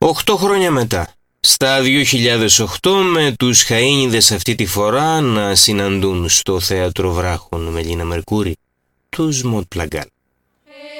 8 χρόνια μετά, στα 2008, με τους Χαΐνιδες αυτή τη φορά να συναντούν στο Θέατρο Βράχων με Λίνα Μερκούρη τους Μοντ Πλαγκάλ.